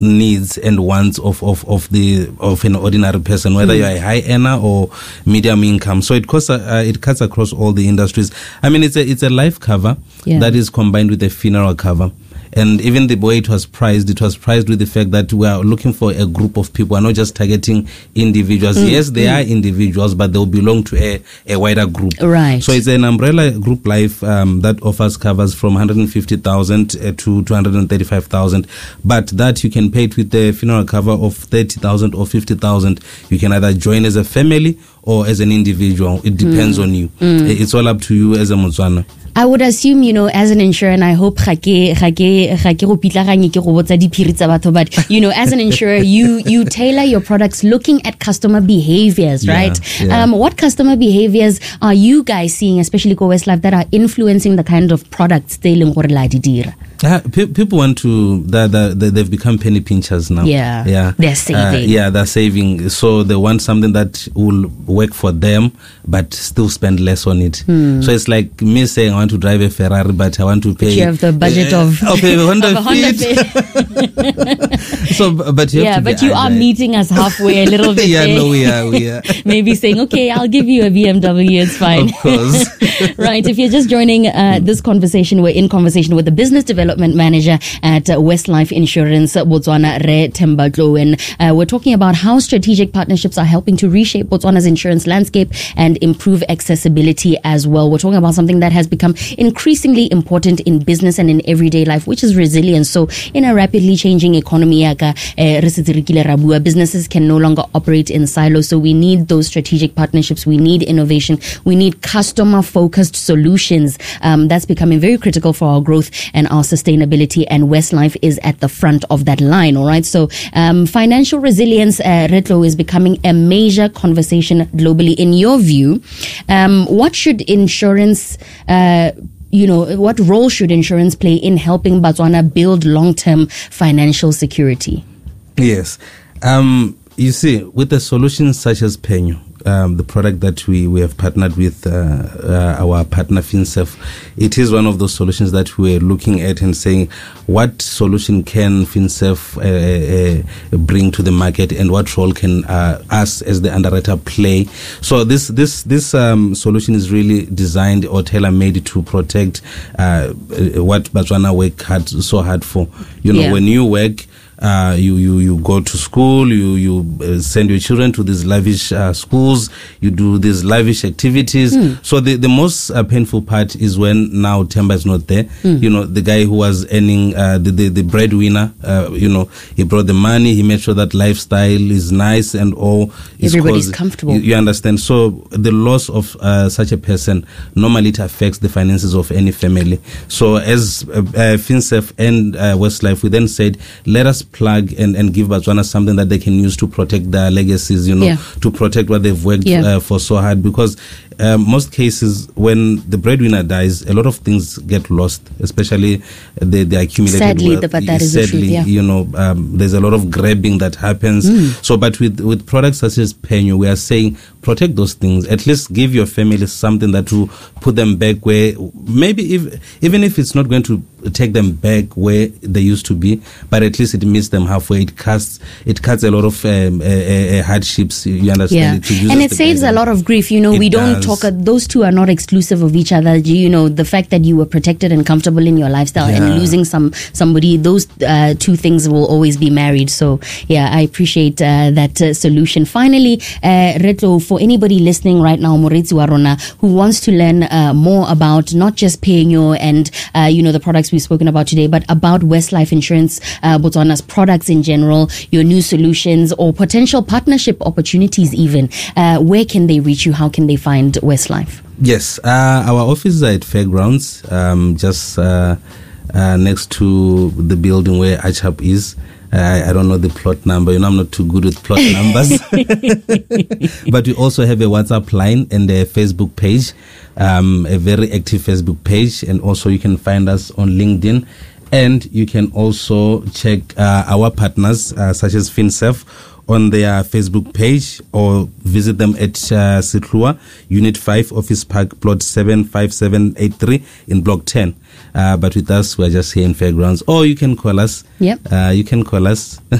needs and wants of an ordinary person, whether you're a high earner or medium income. So it cuts across all the industries. I mean, it's a life cover that is combined with a funeral cover. And even the way it was priced with the fact that we are looking for a group of people. We're not just targeting individuals. Yes, they are individuals, but they'll belong to a wider group. Right. So it's an umbrella group life that offers covers from 150,000 to 235,000. But that you can pay it with the funeral cover of 30,000 or 50,000. You can either join as a family or as an individual. It depends on you. It's all up to you as a Motswana. I would assume, as an insurer, and I hope but as an insurer, you tailor your products looking at customer behaviors, right? Yeah. What customer behaviors are you guys seeing, especially for Westlife, that are influencing the kind of products they dira? People want to, they've become penny pinchers now. Yeah. They're saving. They're saving. So they want something that will work for them, but still spend less on it. So it's like me saying, I want to drive a Ferrari, but I want to pay. You have the budget of a Honda Fit. So, but you have to but you are meeting us halfway a little bit. We are. Maybe saying, okay, I'll give you a BMW, it's fine. Of course. Right. If you're just joining this conversation, we're in conversation with the business development manager at Westlife Insurance Botswana, Re Tembatlo, and we're talking about how strategic partnerships are helping to reshape Botswana's insurance landscape and improve accessibility as well. We're talking about something that has become increasingly important in business and in everyday life, which is resilience. So in a rapidly changing economy, businesses can no longer operate in silos. So we need those strategic partnerships. We need innovation. We need customer-focused solutions. That's becoming very critical for our growth and our sustainability. And Westlife is at the front of that line. All right. So financial resilience, Retlo, is becoming a major conversation globally. In your view, what should insurance what role should insurance play in helping Botswana build long-term financial security? Yes. You see, with the solutions such as Penyo, the product that we have partnered with our partner FinServ, it is one of those solutions that we're looking at and saying, what solution can FinServ bring to the market, and what role can us as the underwriter play? So this solution is really designed or tailor-made to protect what Botswana work so hard for. When you work, you go to school, you send your children to these lavish schools, you do these lavish activities. So the most painful part is when now Temba is not there. The guy who was earning the breadwinner, he brought the money, he made sure that lifestyle is nice and all. Everybody's comfortable. You understand? So the loss of such a person, normally it affects the finances of any family. So as FinServ and Westlife, we then said, let us plug and give Botswana something that they can use to protect their legacies, to protect what they've worked for so hard. Because most cases, when the breadwinner dies, a lot of things get lost, especially the accumulated Sadly, wealth. but that is the truth, there's a lot of grabbing that happens. So, but with products such as Penyo, we are saying protect those things. At least give your family something that will put them back where, maybe even if it's not going to take them back where they used to be, but at least it meets them halfway. It cuts a lot of hardships. You understand? And it saves a lot of grief. We don't talk. Those two are not exclusive of each other. The fact that you were protected and comfortable in your lifestyle and losing somebody, those two things will always be married. So I appreciate that solution. Finally, Retlo, for anybody listening right now, Moretsi Warona, who wants to learn more about not just Penyo and the products we've spoken about today, but about Westlife Insurance Botswana's products in general, your new solutions or potential partnership opportunities even, where can they reach you? How can they find Westlife? Yes, our offices are at Fairgrounds, just next to the building where Achap is. I don't know the plot number. I'm not too good with plot numbers. But we also have a WhatsApp line and a Facebook page, a very active Facebook page. And also you can find us on LinkedIn. And you can also check our partners, such as FinServ, on their Facebook page or visit them at Sitlua, Unit 5, Office Park, Plot 75783 in Block 10. But with us, we're just here in Fairgrounds. Or you can call us. Yep. You can call us.